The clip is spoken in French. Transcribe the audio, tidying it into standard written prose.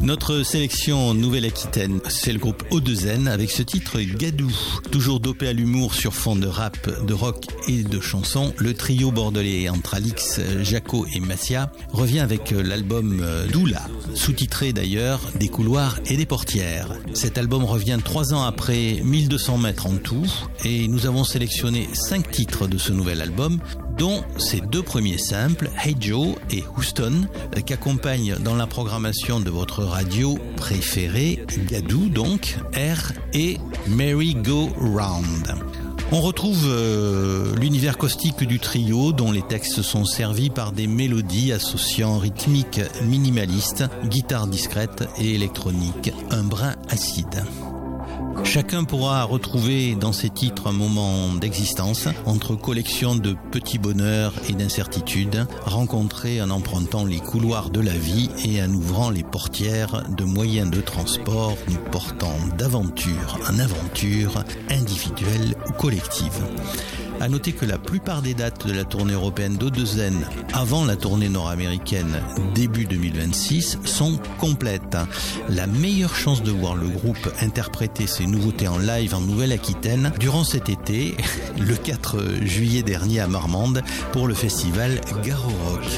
Notre sélection Nouvelle-Aquitaine, c'est le groupe O2N avec ce titre Gadou. Toujours dopé à l'humour sur fond de rap, de rock et de chansons, le trio bordelais entre Alix, Jaco et Massia revient avec l'album Doula, sous-titré d'ailleurs Des couloirs et des portières. Cet album revient 3 ans après 1200 mètres en tout et nous avons sélectionné 5 titres de ce nouvel album, dont ces 2 premiers simples, Hey Joe et Houston, qu'accompagnent dans la programmation de votre radio préférée, Gadou donc, R et Merry Go Round. On retrouve l'univers caustique du trio dont les textes sont servis par des mélodies associant rythmique minimaliste, guitare discrète et électronique, un brin acide. Chacun pourra retrouver dans ces titres un moment d'existence entre collection de petits bonheurs et d'incertitudes, rencontrés en empruntant les couloirs de la vie et en ouvrant les portières de moyens de transport nous portant d'aventure en aventure, individuelle ou collective. À noter que la plupart des dates de la tournée européenne d'O2N avant la tournée nord-américaine début 2026 sont complètes. La meilleure chance de voir le groupe interpréter ses nouveautés en live en Nouvelle-Aquitaine durant cet été, le 4 juillet dernier à Marmande, pour le festival Garo Rock.